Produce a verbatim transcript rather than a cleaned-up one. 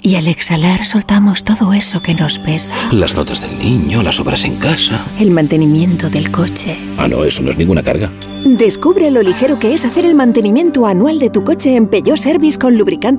Y al exhalar soltamos todo eso que nos pesa. Las notas del niño, las obras en casa. El mantenimiento del coche. Ah, no, eso no es ninguna carga. Descubre lo ligero que es hacer el mantenimiento anual de tu coche en Peugeot Service con lubricante